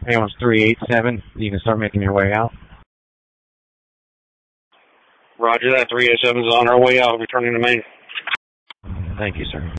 Ambulance 387. You can start making your way out. Roger that. 387 is on our way out, returning to main. Thank you, sir.